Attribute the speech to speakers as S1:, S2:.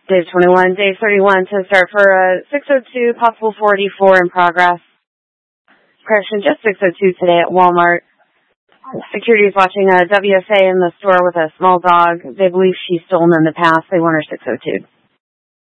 S1: Day 21, day 31 to start for a 602, possible 44 in progress. Correction, just 602 today at Walmart. Security is watching a WSA in the store with a small dog. They believe she's stolen in the past. They want her 602.